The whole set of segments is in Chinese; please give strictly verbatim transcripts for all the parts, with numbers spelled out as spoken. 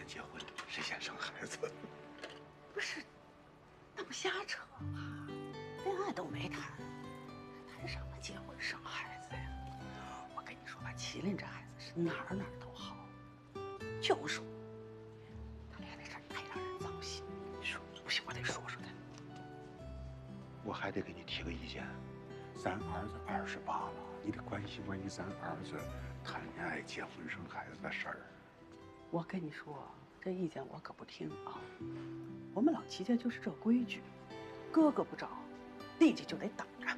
结婚，谁先生孩子。 不是，那不瞎扯吗？恋爱都没谈，谈什么结婚生孩子呀？我跟你说吧，麒麟这孩子是哪儿哪儿都好，就说他俩那事儿太让人糟心。说不行，我得说说他。 我还得给你提个意见，咱儿子二十八了，你得关心关心咱儿子谈恋爱、结婚、生孩子的事儿。 我跟你说，这意见我可不听啊。我们老齐家就是这规矩，哥哥不找，弟弟就得等着。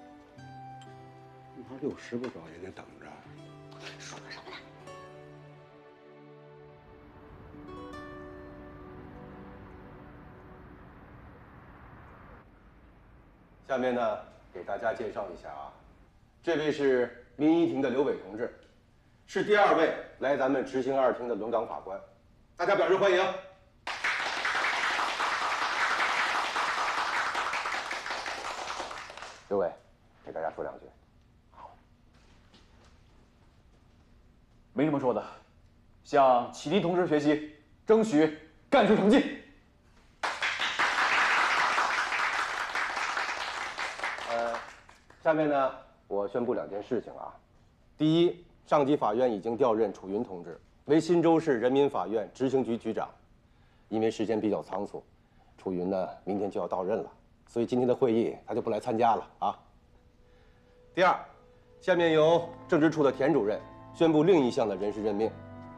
那六十不找也得等着。 说的什么呢？ 下面呢，给大家介绍一下啊，这位是民仪庭的刘伟同志，是第二位来咱们执行二厅的轮岗法官，大家表示欢迎。刘伟，给大家说两句。 好，没什么说的，向启迪同志学习，争取干出成绩。 呃，下面呢，我宣布两件事情啊。第一，上级法院已经调任楚云同志为新州市人民法院执行局局长，因为时间比较仓促，楚云呢明天就要到任了，所以今天的会议他就不来参加了啊。第二，下面由政治处的田主任宣布另一项的人事任命。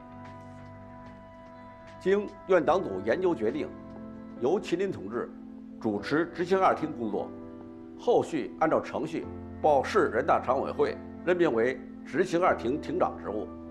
经院党组研究决定，由麒麟同志主持执行二厅工作，后续按照程序报市人大常委会任命为执行二厅厅长职务。